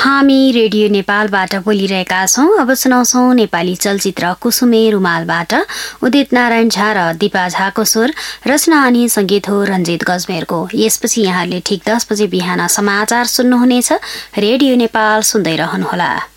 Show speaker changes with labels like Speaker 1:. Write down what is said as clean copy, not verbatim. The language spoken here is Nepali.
Speaker 1: हामी रेडियो नेपालबाट बोलिरहेका छौँ। अब सुनाउँछौँ नेपाली चलचित्र कुसुमे रुमालबाट उदित नारायण झा र दिपा झाको स्वर, रचना अनि सङ्गीत हो रञ्जित गजमेरको। यसपछि यहाँले ठिक 10 बजे बिहान समाचार सुन्नुहुनेछ। रेडियो नेपाल सुन्दै रहनुहोला।